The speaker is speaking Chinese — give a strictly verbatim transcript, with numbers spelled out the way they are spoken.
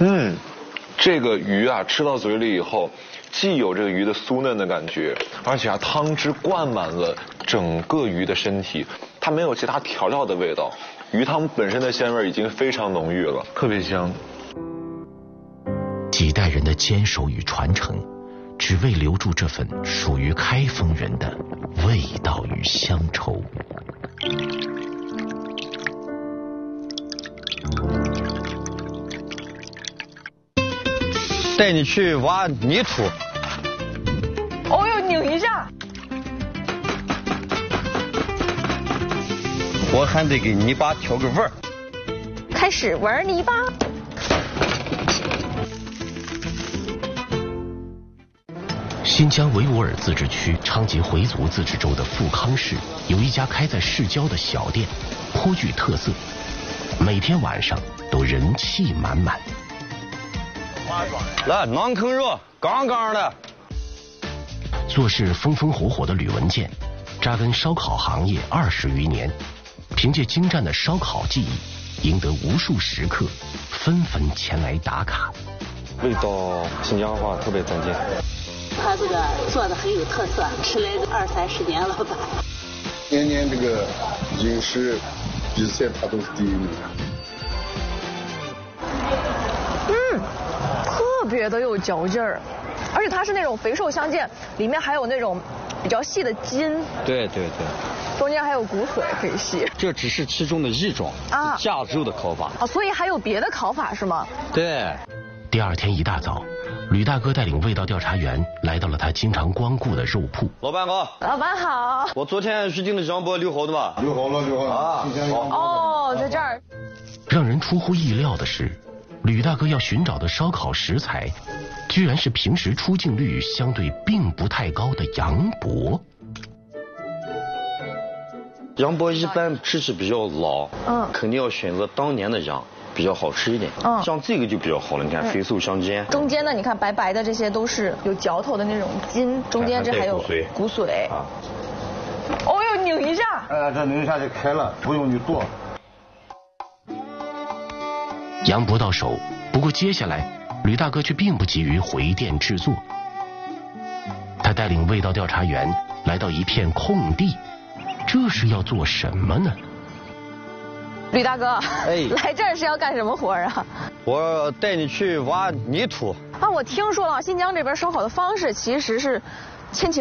嗯，这个鱼啊，吃到嘴里以后，既有这个鱼的酥嫩的感觉，而且啊，汤汁灌满了整个鱼的身体，它没有其他调料的味道，鱼汤本身的鲜味已经非常浓郁了，特别香。 几代人的坚守与传承，只为留住这份属于开封人的味道与乡愁。 带你去挖泥土。 哦哟，拧一下。 我还得给泥巴调个味儿。 开始玩泥巴。 新疆维吾尔自治区昌吉回族自治州的富康市有一家开在市郊的小店，颇具特色，每天晚上都人气满满。 来，馕坑肉，杠杠的。 做事风风火火的吕文健，扎根烧烤行业二十余年，凭借精湛的烧烤技艺，赢得无数食客纷纷前来打卡。 味道新疆话特别正经。 他这个做的很有特色，吃了二三十年了吧。 年年这个饮食比赛他都是第一名。 嗯，特别的有嚼劲儿，而且它是那种肥瘦相间，里面还有那种比较细的筋。 对对对。 中间还有骨髓可以吸。 这只是其中的一种啊，架肉的烤法。 哦，所以还有别的烤法是吗？ 对。 第二天一大早，吕大哥带领味道调查员来到了他经常光顾的肉铺。 老板好。 老板好。 我昨天预定的羊脖留好的吧？ 留好了，留好了。啊， 哦，在这儿。 让人出乎意料的是，吕大哥要寻找的烧烤食材，居然是平时出镜率相对并不太高的羊脖。 羊脖一般吃起比较老，嗯，肯定要选择当年的羊。比较好吃一点，嗯，像这个就比较好了。你看肥瘦相间， 中间呢，你看白白的这些都是有嚼头的那种筋，中间这还有骨髓。啊，哦哟，拧一下。 哎，这拧一下就开了，不用你剁。 羊脖到手，不过接下来吕大哥却并不急于回店制作，他带领味道调查员来到一片空地，这是要做什么呢？ 吕大哥， 哎， 来这儿是要干什么活啊？ 我带你去挖泥土。 啊，我听说了，新疆这边烧烤的方式其实是千奇